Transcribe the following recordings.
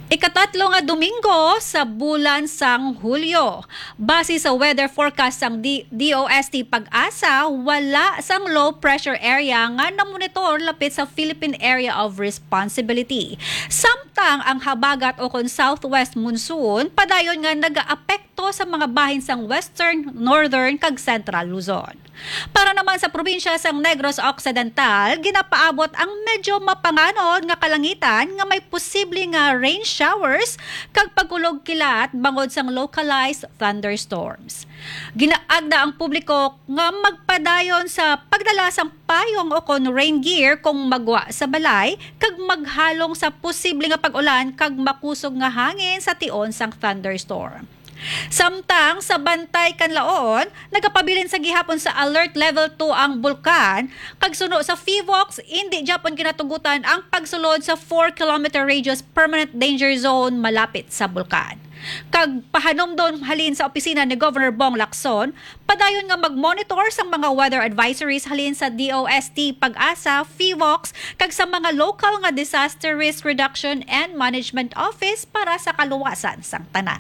Ikatatlo nga Domingo sa bulan sang Hulyo. Base sa weather forecast sang DOST Pag-asa, wala sang low pressure area nga namonitor lapit sa Philippine Area of Responsibility. Samtang ang habagat o kon southwest monsoon, padayon nga nagaapekto sa mga bahin sang western, northern kag central Luzon. Para naman sa probinsya sang Negros Occidental, ginapaabot ang medyo mapanganod nga kalangitan nga may posible nga rain showers kag pagkulog kilat bangod sang localized thunderstorms. Ginaagda ang publiko nga magpadayon sa pagdala sang payong o kon rain gear kung magwa sa balay kag maghalong sa posible nga pag-ulan kag makusog nga hangin sa tion sang thunderstorm. Samtang sa Bantay Kanlaon, nagapabilin sa gihapon sa alert level 2 ang bulkan, kag suno sa FIVOX, hindi Japon kinatugutan ang pagsulod sa 4-kilometer radius permanent danger zone malapit sa bulkan. Kag pahanom doon halin sa opisina ni Governor Bong Lacson, padayon nga mag-monitor sa mga weather advisories halin sa DOST Pag-asa, FIVOX, kag sa mga local nga disaster risk reduction and management office para sa kaluwasan sang tanan.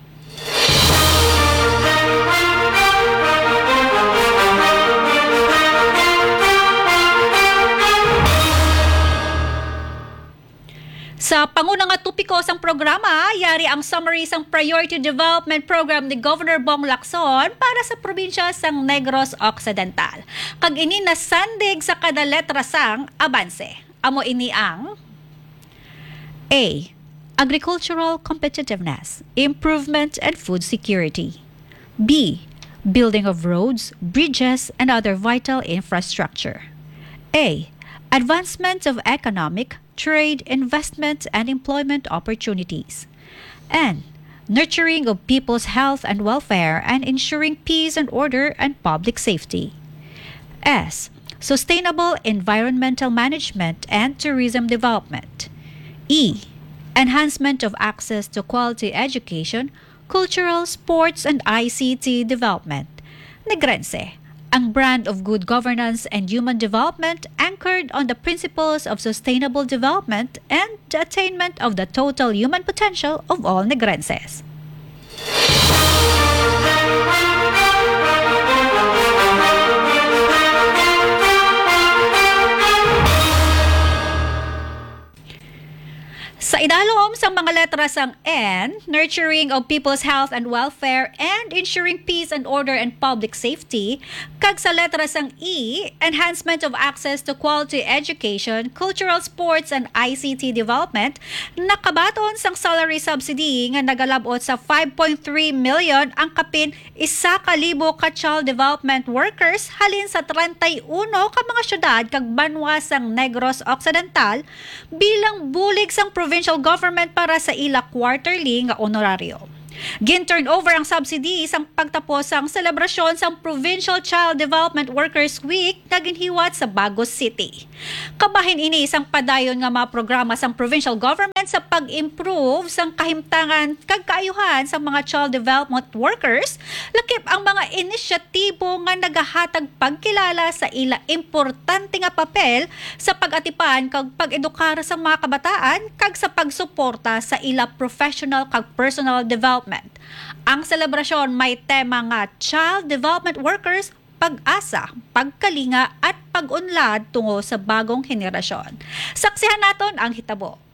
Sa panguna nga tupiko sang programa, yari ang summary sang Priority Development Program ni Governor Bong Lacson para sa probinsya sang Negros Occidental. Kag ini nasandig sa kada letra sang abanse. Amo ini ang A. Agricultural competitiveness, improvement and food security. B. Building of roads, bridges, and other vital infrastructure. A. Advancement of economic, trade, investment, and employment opportunities. And nurturing of people's health and welfare and ensuring peace and order and public safety. S. Sustainable environmental management and tourism development. E. Enhancement of access to quality education, cultural, sports, and ICT development. Negrense, ang brand of good governance and human development anchored on the principles of sustainable development and the attainment of the total human potential of all Negrenses. Sa idalom sa mga letra sang N, nurturing of people's health and welfare and ensuring peace and order and public safety, kag sa letra sang E, enhancement of access to quality education, cultural, sports, and ICT development, nakabaton sang salary subsidy nga nagalabot sa 5.3 million ang kapin 1,000 ka child development workers halin sa 31 ka mga syudad kag banwa sang Negros Occidental bilang bulig sang provincial government para sa ila quarterly nga honoraryo. Gin-turn over ang subsidy sang pagtapos ang selebrasyon sang Provincial Child Development Workers Week na ginhiwat sa Bagos City. Kabahin ini isang padayon nga mga programa sang provincial government sa pag-improve sang kahimtangan kag kaayuhan sang mga child development workers, lakip ang mga inisyatibo nga nagahatag pagkilala sa ila importante nga papel sa pag-atipan kag pag-edukar sa mga kabataan kag sa pagsuporta sa ila professional kag personal development. Ang selebrasyon may tema nga Child Development Workers, Pag-asa, Pagkalinga at Pag-unlad tungo sa bagong henerasyon. Saksihan naton ang hitabo.